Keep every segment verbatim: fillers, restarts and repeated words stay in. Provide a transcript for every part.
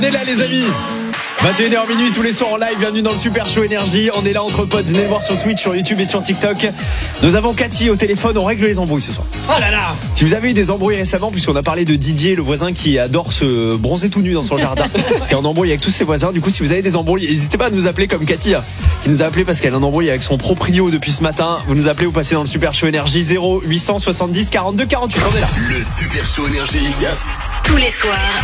On est là les amis, vingt et une heures minuit tous les soirs en live, bienvenue dans le Super Show Énergie. On est là entre potes, venez voir sur Twitch, sur YouTube et sur TikTok. Nous avons Cathy au téléphone, on règle les embrouilles ce soir. Oh là là. Si vous avez eu des embrouilles récemment, puisqu'on a parlé de Didier, le voisin qui adore se bronzer tout nu dans son jardin, qui est en embrouille avec tous ses voisins. Du coup, si vous avez des embrouilles, n'hésitez pas à nous appeler comme Cathy, qui nous a appelé parce qu'elle a un embrouille avec son proprio depuis ce matin. Vous nous appelez ou passez dans le Super Show Énergie zéro huit cent soixante-dix quarante-deux quarante-huit. On est là. Le Super Show Énergie. Tous les soirs.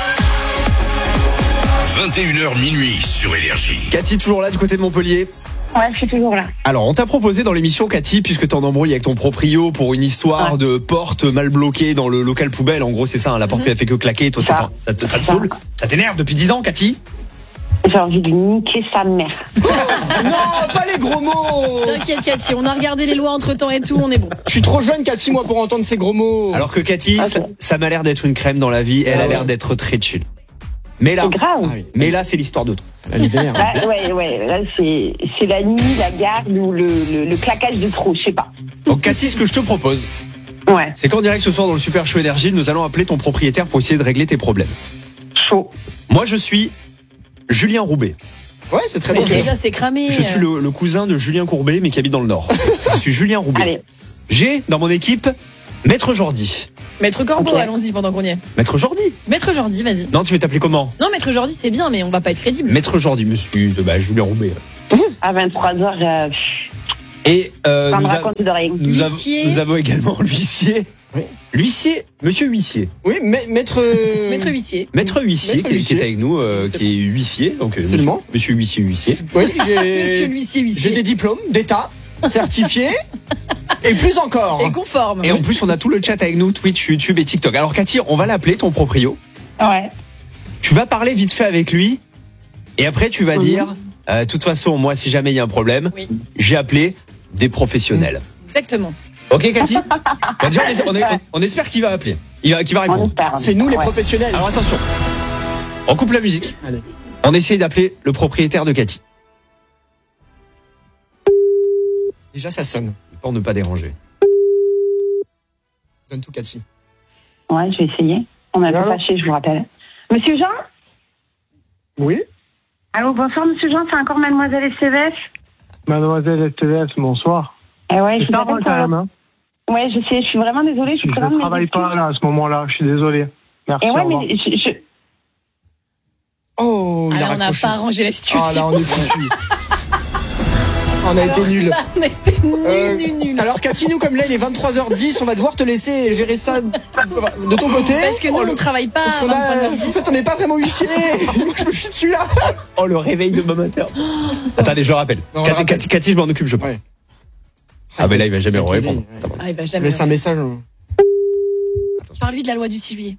vingt et une heures minuit sur Énergie. Cathy, toujours là du côté de Montpellier? Ouais, je suis toujours là. Alors, on t'a proposé dans l'émission, Cathy, puisque t'es en embrouille avec ton proprio pour une histoire ouais. de porte mal bloquée dans le local poubelle. En gros, c'est ça, hein, la porte qui mmh. a fait que claquer. Toi, ça, ça, ça, te, ça te saoule? Ça t'énerve depuis dix ans, Cathy? J'ai envie de niquer sa mère. Non, pas les gros mots. T'inquiète, Cathy, on a regardé les lois entre temps et tout, on est bon. Je suis trop jeune, Cathy, moi, pour entendre ces gros mots. Alors que Cathy, okay. ça, ça m'a l'air d'être une crème dans la vie. Elle ah, a l'air ouais. d'être très chill. Mais là, c'est grave. Ah oui. Mais là, c'est l'histoire d'autre. L'hiver. Bah, ouais, ouais. Là, c'est, c'est la nuit, la garde ou le, le, le claquage de trop, je sais pas. Donc, Cathy, ce que je te propose, ouais. c'est qu'en direct ce soir dans le Super Show Énergie, nous allons appeler ton propriétaire pour essayer de régler tes problèmes. Chaud. Moi, je suis Julien Roubaix. Ouais, c'est très bien. Okay. Déjà, c'est cramé. Je suis le, le cousin de Julien Courbet, mais qui habite dans le Nord. Je suis Julien Roubaix. Allez. J'ai dans mon équipe Maître Jordi. Maître Corbeau, okay. allons-y pendant qu'on y est. Maître Jordi. Maître Jordi, vas-y. Non, tu veux t'appeler comment? Non, Maître Jordi, c'est bien, mais on va pas être crédible. Maître Jordi, monsieur, bah, Julien Roubaix. À vingt-trois heures, euh... Et euh, ça nous, me a... raconte de rien. nous, avons, nous avons également l'huissier. Oui. L'huissier, monsieur huissier. Oui, ma- maître. Maître huissier. Maître huissier, Maître qui, huissier. qui est avec nous, euh, qui est huissier. Donc, euh, monsieur, monsieur huissier, huissier. Oui, j'ai. Monsieur l'huissier, huissier. J'ai des diplômes d'État, certifiés. Et plus encore. Et conforme. Et en plus, on a tout le chat avec nous, Twitch, YouTube et TikTok. Alors, Cathy, on va l'appeler, ton proprio. Ouais. Tu vas parler vite fait avec lui. Et après, tu vas mmh. dire, de euh, toute façon, moi, si jamais il y a un problème, oui. j'ai appelé des professionnels. Mmh. Exactement. Ok, Cathy. Bah, déjà, on, est, on, est, on espère qu'il va appeler. Il va, qu'il va répondre. Espère, c'est nous les ouais. professionnels. Alors, attention. On coupe la musique. Allez. On essaye d'appeler le propriétaire de Cathy. Déjà, ça sonne. Pour ne pas déranger. Donne tout, Cathy. Ouais, je vais essayer. On a pas fâché, je vous rappelle. Monsieur Jean? Oui. Allô, bonsoir, monsieur Jean, c'est encore mademoiselle S T V F? Mademoiselle S T V F, bonsoir. Eh ouais, je je t'appelle quand même, hein. Ouais, je sais, je suis vraiment désolée. Je, je ne travaille pas là, à ce moment-là, je suis désolé. Merci. Et ouais, mais je... je... Oh, il a on n'a pas arrangé la situation. Ah là, on est foutu. On a alors, été nuls. On a été nuls, euh, nuls, nuls. Alors, Cathy, nous, comme là, il est vingt-trois heures dix, on va devoir te laisser gérer ça de ton côté. Parce que nous, oh, on ne travaille pas à vingt-trois heures dix. En fait, on n'est pas vraiment huissier. Moi, je me chie dessus là. Oh, le réveil de demain matin. Attendez, je rappelle. Non, Cathy, Cathy, Cathy, je m'en occupe, je pense. Ouais. Ah, mais là, il va jamais répondre. Ah, il va jamais. Laisse un message. Parle-lui de la loi du six juillet.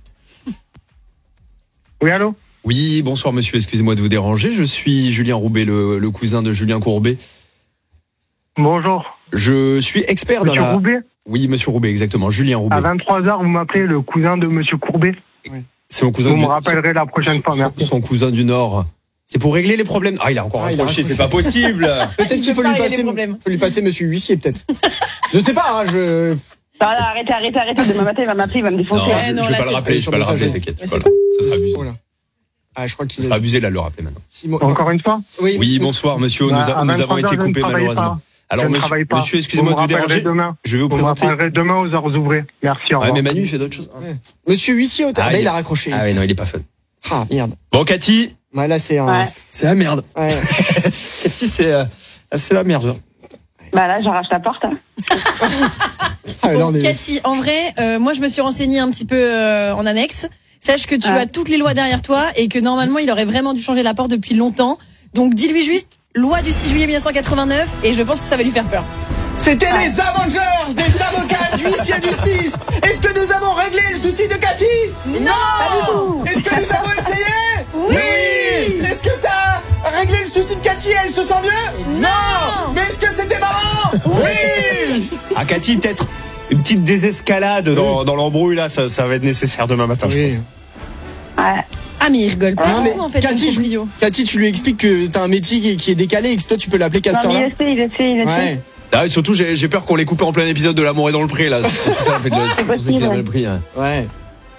Oui, allô? Oui, bonsoir, monsieur. Excusez-moi de vous déranger. Je suis Julien Roubaix, le, le cousin de Julien Courbet. Bonjour. Je suis expert monsieur dans la... Roubaix? Oui, monsieur Roubaix, exactement. Julien Roubaix. À vingt-trois heures, vous m'appelez le cousin de monsieur Courbet? Oui. C'est mon cousin vous du... me rappellerez la prochaine son, fois, merci. Son, son cousin du Nord. C'est pour régler les problèmes. Ah, il a encore raccroché, ah, c'est pas possible. Peut-être qu'il faut lui passer, faut lui passer monsieur huissier, peut-être. Je sais pas, hein, je... Non, non, arrêtez, arrêtez, arrêtez. Demain matin, il va m'appeler, il va me défoncer. Non, je, non, je vais pas le rappeler, je vais pas le rappeler, t'inquiète. Voilà. Ça sera abusé. Ah, je crois qu'il ça sera abusé là de le rappeler maintenant. Encore une fois? Oui, oui, bonsoir monsieur, nous, a, nous avons été coupés malheureusement. Alors monsieur, monsieur excusez-moi de vous déranger. Demain. Je vais vous, vous présenter. Je vous demain aux heures ouvrées. Merci, au revoir. Ouais, mais Manu il fait d'autres choses. Ouais. Monsieur huissier au terrain, il a raccroché. Ah oui, non, il est pas fun. Ah, merde. Bon, Cathy. Ouais, là, c'est un... ouais. C'est la merde. Ouais. Cathy, c'est, euh, c'est la merde. Bah là, j'arrache la porte. Hein. ah, bon, est... Cathy, en vrai, euh, moi, je me suis renseignée un petit peu euh, en annexe. Sache que tu ah. as toutes les lois derrière toi et que normalement, il aurait vraiment dû changer la porte depuis longtemps. Donc, dis-lui juste loi du six juillet mille neuf cent quatre-vingt-neuf et je pense que ça va lui faire peur. C'était ah. les Avengers des avocats d'huissier de justice. Est-ce que nous avons réglé le souci de Cathy? Non. Est-ce que nous avons essayé? Oui. oui. Est-ce que ça a réglé le souci de Cathy? Elle se sent mieux? Non. Mais est-ce que c'était marrant? Oui. Ah, Cathy, peut-être une petite désescalade oui. dans, dans l'embrouille là, ça, ça va être nécessaire demain matin, oui. je pense. Ouais. Ah mais il rigole pas ah, du tout en fait. Cathy, je, Cathy, tu lui expliques que t'as un métier qui, qui est décalé et que toi tu peux l'appeler Castor. Non, mais il essaie, il essaie, il essaie. Ouais. Ah, et surtout, j'ai, j'ai peur qu'on l'ait coupé en plein épisode de L'amour est dans le prix là. C'est pour ça, en fait, le, c'est possible, qu'il avait ouais. le prix. Hein. Ouais.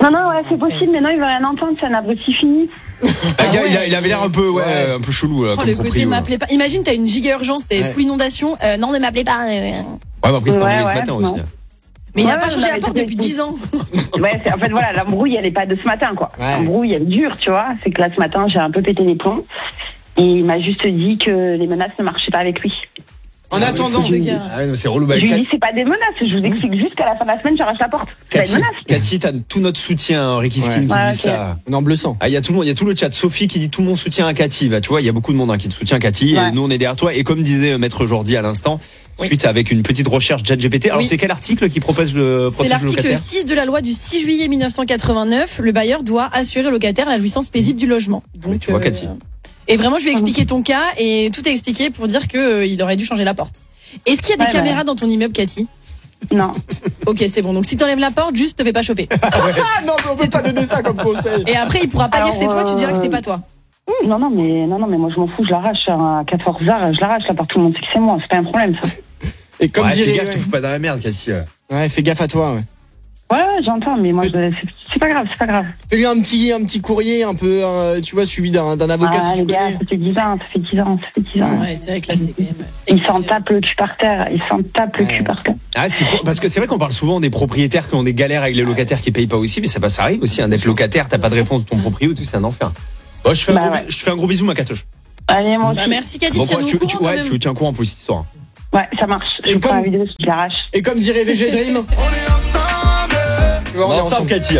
Non, non, ouais, c'est possible, mais non, il veut rien entendre, c'est un abruti fini. Ah, Ah gars, ouais. il, a- il avait l'air un peu, ouais, Ouais. un peu chelou. Là, Oh, comme le côté proprio, là. m'appelez pas. Imagine, t'as une giga urgence, t'es Ouais. full inondation. Euh, non, ne m'appelez pas. Ouais, mais après, c'était Ouais, embrouillé ce ouais, matin non. aussi. Mais il a Ouais, pas ouais, changé non, la porte mais depuis c'est- dix ans. Ouais, c'est, en fait, voilà, l'embrouille, elle est pas de ce matin, quoi. Ouais. L'embrouille, elle est dure, tu vois. C'est que là, ce matin, j'ai un peu pété les plombs. Et il m'a juste dit que les menaces ne marchaient pas avec lui. En attendant, ce gars. Ah, ouais, non, c'est relou. Bah, Je lui ai Kat- dit, c'est pas des menaces. Je vous explique juste qu'à la fin de la semaine, j'arrache la porte. C'est pas Cathy, une menace. Cathy, t'as tout notre soutien, hein, Ricky Skin Ouais. qui Ouais, dit ok. ça. on est en bleu sang. Ah, il y a tout le monde, il y a tout le chat. Sophie qui dit tout mon soutien à Cathy. Bah, tu vois, il y a beaucoup de monde hein, qui te soutient Cathy. Ouais. Et nous, on est derrière toi. Et comme disait euh, Maître Jordi à l'instant, Oui. suite avec une petite recherche ChatGPT. Alors, Oui. c'est quel article qui propose le C'est protège le l'article locataire six de la loi du six juillet mille neuf cent quatre-vingt-neuf. Le bailleur doit assurer au locataire la jouissance paisible du logement. Donc, tu vois, Cathy. Et vraiment, je lui ai expliqué ton cas et tout est expliqué pour dire que euh, il aurait dû changer la porte. Est-ce qu'il y a des Ouais, caméras ouais. dans ton immeuble, Cathy? Non. Ok, c'est bon. Donc si t'enlèves la porte, juste te fais pas choper. Ah non, mais on peut pas donner ça comme conseil. Et après, il pourra pas Alors, dire que c'est toi, tu diras que c'est euh, pas toi. Non, non, mais, non, non, mais moi, je m'en fous, je l'arrache. À quatorze heures, je l'arrache. La porte, tout le monde sait que c'est moi. C'est pas un problème, ça. Et comme Ouais, fais dirait. gaffe, te fous pas dans la merde, Cathy. ouais. Ouais, fais gaffe à toi. Ouais. Ouais, ouais, j'entends, mais moi, je, c'est, c'est pas grave, c'est pas grave. Fais-lui un petit, un petit courrier, un peu, euh, tu vois, suivi d'un, d'un avocat Ah, si les tu gars, connais. ça fait dix ans, ça fait dix ans, ça fait dix ans. Ouais, c'est vrai que là, c'est quand même. Ils s'en tapent le cul par terre, ils s'en tapent le Ouais. cul par terre. Ah, c'est quoi parce que c'est vrai qu'on parle souvent des propriétaires qui ont des galères avec les locataires qui payent pas aussi, mais ça, bah, ça arrive aussi, hein, d'être locataire, t'as pas de réponse de ton proprio, tout, c'est un enfer. Bon, je fais un, Bah, gros, ouais. je te fais un gros bisou, ma Catoche. Allez, moi aussi. Bah, merci, Cathy. Bon, Tiens-nous tu, au tu, courant, quand ouais, même. tu tiens au courant pour cette histoire. Ouais, ça marche. Je Et vous ferai comme- la vidéo, je l'arrache. Et comme dirait V G Dream. On est ensemble. Tu vois, on est ensemble. Cathy.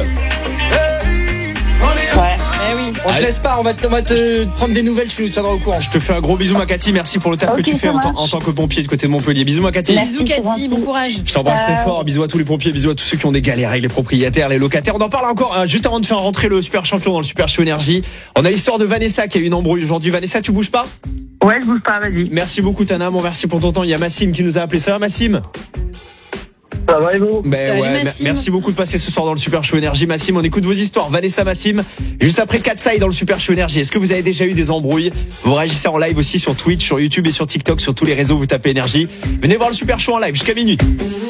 Ouais. Eh oui. On te Allez. laisse pas, on va, te, on va te prendre des nouvelles, tu nous tiendras au courant. Je te fais un gros bisou, ma Cathy. Merci pour le taf Ok, que tu fais ça en, tant- marche. en tant que pompier de côté de Montpellier. Bisous, ma Cathy. Merci. Bisous, Cathy. Bon courage. Je t'embrasse très Euh, fort. Bisous à tous les pompiers, bisous à tous ceux qui ont des galères avec les propriétaires, les locataires. On en parle encore hein, juste avant de faire rentrer le super champion dans le super show énergie. On a l'histoire de Vanessa qui a eu une embrouille aujourd'hui. Vanessa, tu bouges pas? Ouais, je bouge pas, vas-y. Merci beaucoup, Tana. Bon, merci pour ton temps. Il y a Massim qui nous a appelé. Ça va, Massim? Ça va et vous? Ben Salut, ouais, mer- Massim. merci beaucoup de passer ce soir dans le Super Show Énergie. Massim, on écoute vos histoires. Vanessa, Massim, juste après Katsai dans le Super Show Énergie. Est-ce que vous avez déjà eu des embrouilles? Vous réagissez en live aussi sur Twitch, sur YouTube et sur TikTok, sur tous les réseaux. Vous tapez Énergie. Venez voir le Super Show en live jusqu'à minuit.